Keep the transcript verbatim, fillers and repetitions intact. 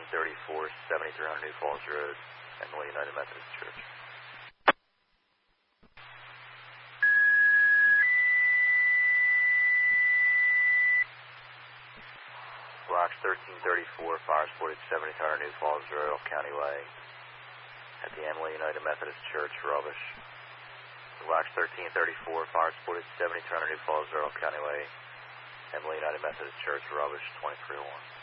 thirty-four, seventy-three hundred New Falls Road, Emily United Methodist Church. Block thirteen thirty-four, fire spotted seventy-three hundred New Falls Road, off County Way, at the Emily United Methodist Church, Rubbish. Block thirteen thirty-four, fire spotted seventy-three hundred New Falls Road, off County Way, Emily United Methodist Church, Rubbish, twenty-three oh one.